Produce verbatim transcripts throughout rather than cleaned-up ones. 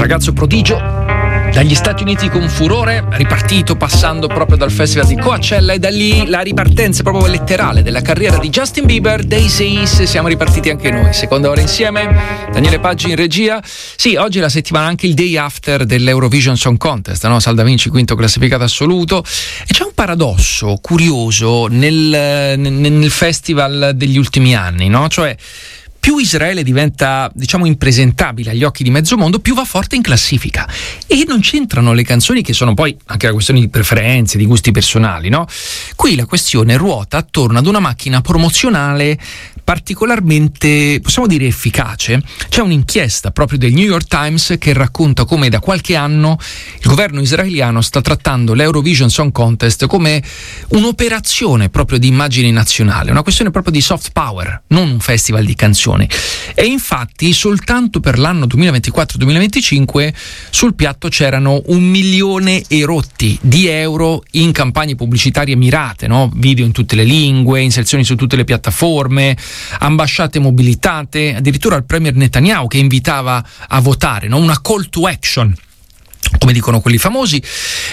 ragazzo prodigio dagli Stati Uniti con furore, ripartito passando proprio dal festival di Coachella, e da lì la ripartenza proprio letterale della carriera di Justin Bieber. This is, siamo ripartiti anche noi, seconda ora insieme, Daniele Paggi in regia. Sì, oggi è la settimana, anche il day after dell'Eurovision Song Contest, no? Sal Da Vinci quinto classificato assoluto, e c'è un paradosso curioso nel, nel, nel festival degli ultimi anni, no? Cioè, più Israele diventa, diciamo, impresentabile agli occhi di mezzo mondo, più va forte in classifica. E non c'entrano le canzoni, che sono poi anche la questione di preferenze, di gusti personali, no? Qui la questione ruota attorno ad una macchina promozionale particolarmente, possiamo dire, efficace. C'è un'inchiesta proprio del New York Times che racconta come da qualche anno il governo israeliano sta trattando l'Eurovision Song Contest come un'operazione proprio di immagine nazionale, una questione proprio di soft power, non un festival di canzoni. E infatti soltanto per l'anno duemilaventiquattro duemilaventicinque sul piatto c'erano un milione e rotti di euro in campagne pubblicitarie mirate, no? Video in tutte le lingue, inserzioni su tutte le piattaforme, ambasciate mobilitate, addirittura il premier Netanyahu che invitava a votare, no? Una call to action, come dicono quelli famosi,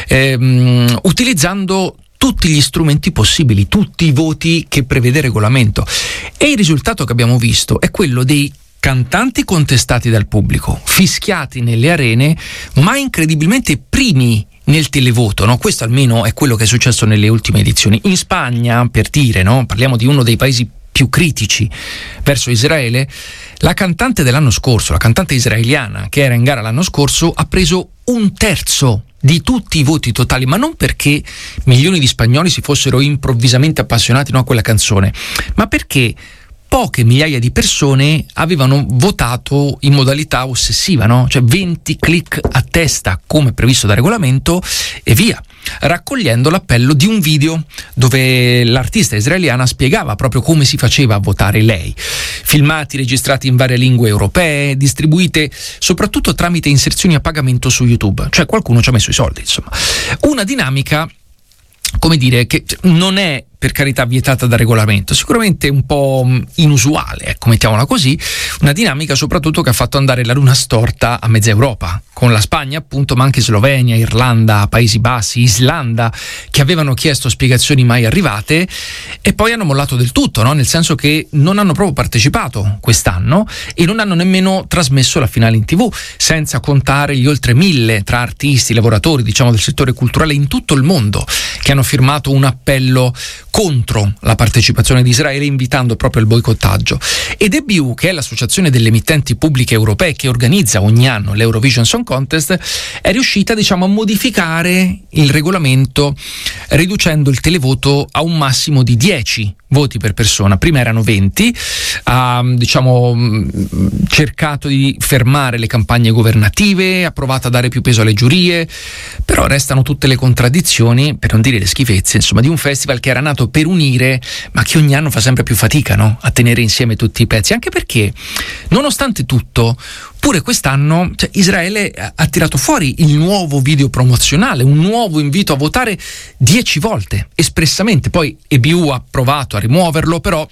ehm, utilizzando tutti gli strumenti possibili, tutti i voti che prevede il regolamento. E il risultato che abbiamo visto è quello dei cantanti contestati dal pubblico, fischiati nelle arene, ma incredibilmente primi nel televoto, no? Questo almeno è quello che è successo nelle ultime edizioni. In Spagna, per dire, no? Parliamo di uno dei paesi più critici verso Israele, la cantante dell'anno scorso, la cantante israeliana che era in gara l'anno scorso, ha preso un terzo di tutti i voti totali, ma non perché milioni di spagnoli si fossero improvvisamente appassionati, no, a quella canzone, ma perché poche migliaia di persone avevano votato in modalità ossessiva, no? Cioè venti click a testa come previsto da regolamento e via, raccogliendo l'appello di un video dove l'artista israeliana spiegava proprio come si faceva a votare lei. Filmati registrati in varie lingue europee, distribuite soprattutto tramite inserzioni a pagamento su YouTube, cioè qualcuno ci ha messo i soldi, insomma. Una dinamica, come dire, che non è per carità vietata dal regolamento, sicuramente un po' inusuale, ecco, mettiamola così, una dinamica soprattutto che ha fatto andare la luna storta a mezza Europa, con la Spagna appunto, ma anche Slovenia, Irlanda, Paesi Bassi, Islanda, che avevano chiesto spiegazioni mai arrivate e poi hanno mollato del tutto, no? Nel senso che non hanno proprio partecipato quest'anno e non hanno nemmeno trasmesso la finale in tivù, senza contare gli oltre mille tra artisti, lavoratori, diciamo, del settore culturale in tutto il mondo che hanno firmato un appello contro la partecipazione di Israele, invitando proprio al boicottaggio. Ed E B U, che è l'associazione delle emittenti pubbliche europee che organizza ogni anno l'Eurovision Song Contest, è riuscita, diciamo, a modificare il regolamento riducendo il televoto a un massimo di dieci voti per persona. Prima erano venti, ha, diciamo, cercato di fermare le campagne governative, ha provato a dare più peso alle giurie, però restano tutte le contraddizioni, per non dire le schifezze, insomma, di un festival che era nato per unire, ma che ogni anno fa sempre più fatica, no? A tenere insieme tutti i pezzi, anche perché, nonostante tutto, pure quest'anno, cioè, Israele ha tirato fuori il nuovo video promozionale, un nuovo invito a votare dieci volte, espressamente. Poi E B U ha provato a rimuoverlo, però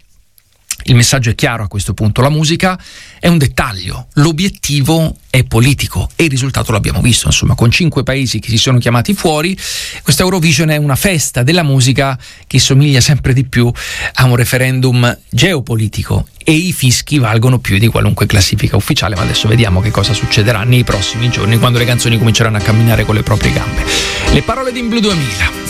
il messaggio è chiaro a questo punto: la musica è un dettaglio, l'obiettivo è politico e il risultato l'abbiamo visto, insomma, con cinque paesi che si sono chiamati fuori. Questa Eurovision è una festa della musica che somiglia sempre di più a un referendum geopolitico e i fischi valgono più di qualunque classifica ufficiale, ma adesso vediamo che cosa succederà nei prossimi giorni, quando le canzoni cominceranno a camminare con le proprie gambe. Le parole di In Blu duemila.